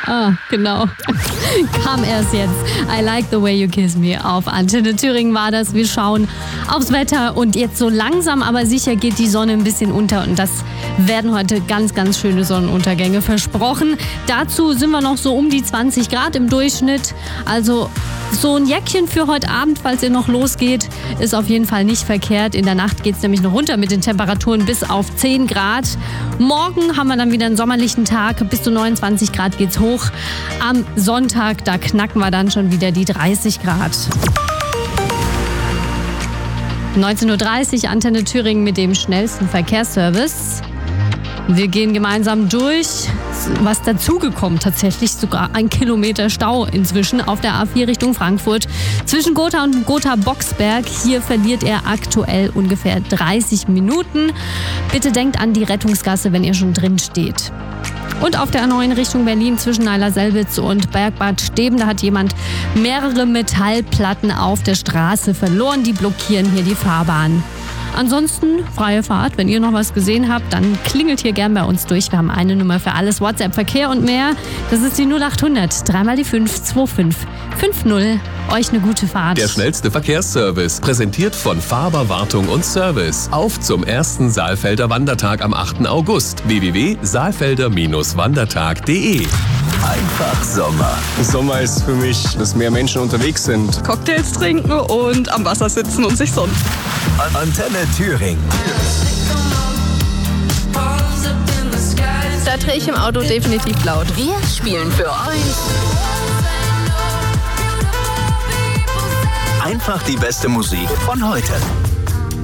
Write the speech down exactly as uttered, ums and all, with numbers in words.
Ah, genau. Kam erst jetzt. I like the way you kiss me. Auf Antenne Thüringen war das. Wir schauen aufs Wetter und jetzt so langsam, aber sicher geht die Sonne ein bisschen unter und das werden heute ganz, ganz schöne Sonnenuntergänge versprochen. Dazu sind wir noch so um die zwanzig Grad im Durchschnitt. Also so ein Jäckchen für heute Abend, falls ihr noch losgeht, ist auf jeden Fall nicht verkehrt. In der Nacht geht es nämlich noch runter mit den Temperaturen bis auf zehn Grad. Morgen haben wir dann wieder einen sommerlichen Tag. Bis zu neunundzwanzig Grad geht's hoch. Am Sonntag, da knacken wir dann schon wieder die dreißig Grad. neunzehn Uhr dreißig, Antenne Thüringen mit dem schnellsten Verkehrsservice. Wir gehen gemeinsam durch. Was dazugekommen, tatsächlich sogar ein Kilometer Stau inzwischen auf der A vier Richtung Frankfurt. Zwischen Gotha und Gotha-Boxberg. Hier verliert er aktuell ungefähr dreißig Minuten. Bitte denkt an die Rettungsgasse, wenn ihr schon drin steht. Und auf der A neun Richtung Berlin zwischen Neiler-Selbitz und Bergbad Steben, da hat jemand mehrere Metallplatten auf der Straße verloren. Die blockieren hier die Fahrbahn. Ansonsten freie Fahrt. Wenn ihr noch was gesehen habt, dann klingelt hier gern bei uns durch. Wir haben eine Nummer für alles, WhatsApp, Verkehr und mehr. Das ist die null acht hundert, dreimal die fünf, zwei fünf fünf null. Euch eine gute Fahrt. Der schnellste Verkehrsservice, präsentiert von Faber Wartung und Service. Auf zum ersten Saalfelder Wandertag am achten August. w w w punkt saalfelder wandertag punkt de. Einfach Sommer. Sommer ist für mich, dass mehr Menschen unterwegs sind. Cocktails trinken und am Wasser sitzen und sich sonnen. Antenne Thüringen. Da drehe ich im Auto definitiv laut. Wir spielen für euch Einfach die beste Musik von heute.